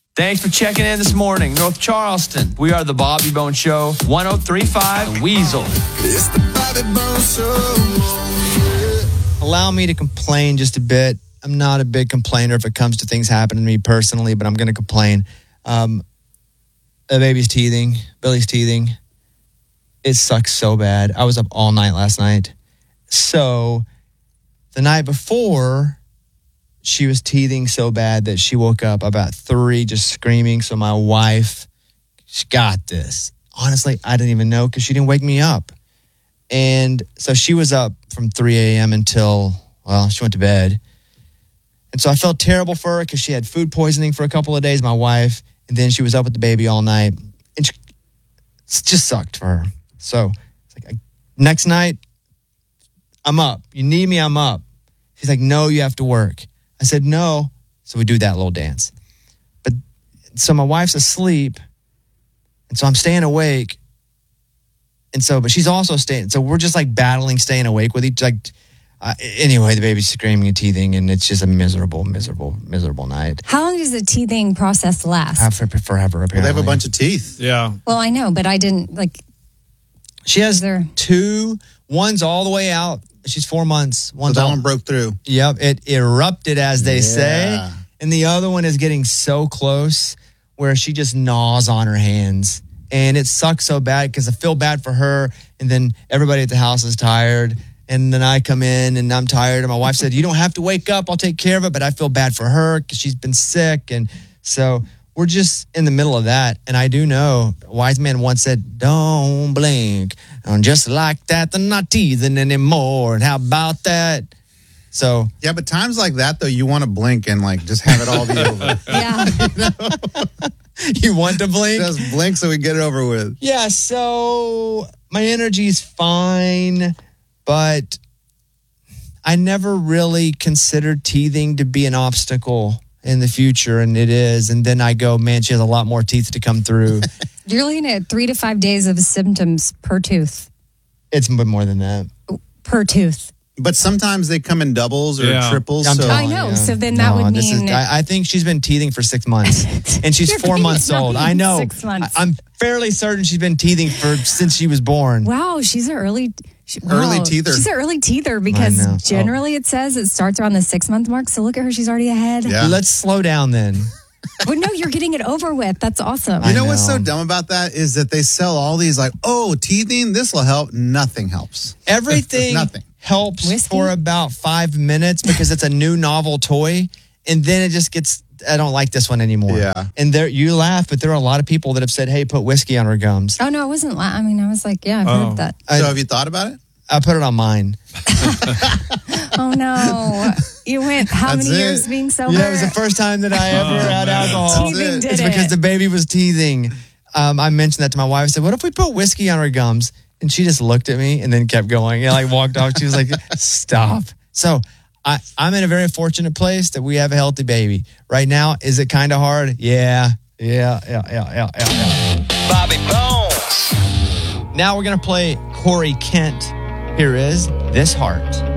Thanks for checking in this morning, North Charleston. We are the Bobby Bone Show, 103.5 Weasel. It's the Bobby Bone Show. Allow me to complain just a bit. I'm not a big complainer if it comes to things happening to me personally, but I'm going to complain. The baby's teething. Billy's teething. It sucks so bad. I was up all night last night. So the night before, she was teething so bad that she woke up about 3 just screaming. So my wife, she got this. Honestly, I didn't even know because she didn't wake me up. And so she was up from 3 a.m. until, she went to bed. And so I felt terrible for her because she had food poisoning for a couple of days, my wife. And then she was up with the baby all night. And it just sucked for her. So it's like, next night, I'm up. You need me, I'm up. She's like, no, you have to work. I said, no. So we do that little dance. But so my wife's asleep. And so I'm staying awake. And so, but she's also staying. So we're just like battling, staying awake with each, anyway, the baby's screaming and teething, and it's just a miserable night. How long does the teething process last? Forever, apparently. Well, they have a bunch of teeth. Yeah. Well, I know, but I didn't, She has 2. One's all the way out. She's 4 months. So that one broke through. Yep, it erupted, as they say. And the other one is getting so close where she just gnaws on her hands. And it sucks so bad because I feel bad for her. And then everybody at the house is tired. And then I come in and I'm tired. And my wife said, you don't have to wake up. I'll take care of it. But I feel bad for her because she's been sick. And so we're just in the middle of that. And I do know, a wise man once said, don't blink. And just like that, they're not teething anymore. And how about that? So yeah, but times like that, though, you want to blink and just have it all be over. Yeah. You want to blink? Just blink so we get it over with. Yeah, so my energy's fine, but I never really considered teething to be an obstacle in the future, and it is. And then I go, man, she has a lot more teeth to come through. You're looking at 3 to 5 days of symptoms per tooth. It's more than that. Per tooth. But sometimes they come in doubles or triples. I know. So then that would mean... I think she's been teething for 6 months. And she's 4 months old. I know. 6 months. I'm fairly certain she's been teething since she was born. Wow, she's an early teether. She's an early teether because generally it says it starts around the 6-month mark. So look at her. She's already ahead. Yeah. Let's slow down then. Well, no, you're getting it over with. That's awesome. You know what's so dumb about that is that they sell all these teething, this will help. Nothing helps. Everything helps for about 5 minutes because it's a new novel toy. And then it just gets, I don't like this one anymore. Yeah. And you laugh, but there are a lot of people that have said, hey, put whiskey on her gums. Oh, no, I wasn't. I was like, yeah, I've heard that. So have you thought about it? I put it on mine. Oh, no. You went how many years being sober? Yeah, it was the first time that I ever had alcohol. Teething did it's because the baby was teething. I mentioned that to my wife. I said, what if we put whiskey on her gums? And she just looked at me and then kept going. Walked off. She was like, stop. So I'm in a very fortunate place that we have a healthy baby. Right now, is it kind of hard? Yeah. Bobby Bones. Now we're going to play Corey Kent. Here is This Heart.